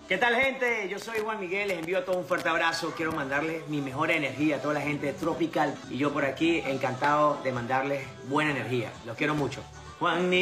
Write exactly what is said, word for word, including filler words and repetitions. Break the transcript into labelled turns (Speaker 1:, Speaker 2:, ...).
Speaker 1: ¿Qué tal, gente? Yo soy Juan Miguel, les envío a todos un fuerte abrazo. Quiero mandarles mi mejor energía a toda la gente de Tropical. Y yo por aquí encantado de mandarles buena energía. Los quiero mucho. Juan Miguel.